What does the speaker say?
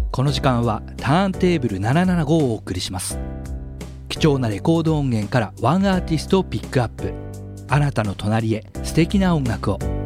この時間はターンテーブル775をお送りします。貴重なレコード音源からワンアーティストをピックアップ。あなたの隣へ素敵な音楽を。